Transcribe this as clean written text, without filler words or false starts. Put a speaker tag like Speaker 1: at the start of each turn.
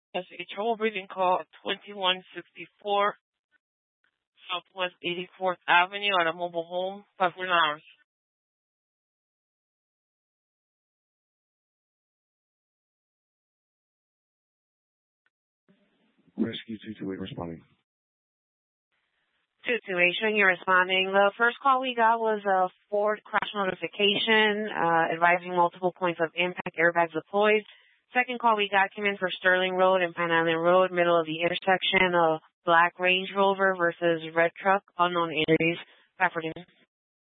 Speaker 1: That's a trouble breathing call 2164 Southwest 84th Avenue at a mobile home, 5 hours.
Speaker 2: Rescue 228 responding.
Speaker 3: 228, showing you responding. The first call we got was a Ford crash notification, advising multiple points of impact, airbags deployed. Second call we got came in for Sterling Road and Pan Island Road, middle of the intersection, a black Range Rover versus red truck, unknown entities. Back for